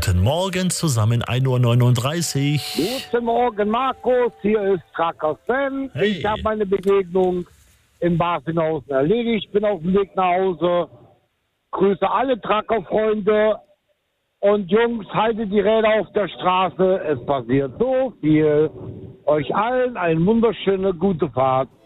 Guten Morgen zusammen, 1:39 Uhr. Guten Morgen, Markus. Hier ist Tracker Sven. Hey. Ich habe meine Begegnung in Barfinghausen erledigt. Bin auf dem Weg nach Hause. Grüße alle Trucker-Freunde. Und Jungs, haltet die Räder auf der Straße. Es passiert so viel. Euch allen eine wunderschöne, gute Fahrt.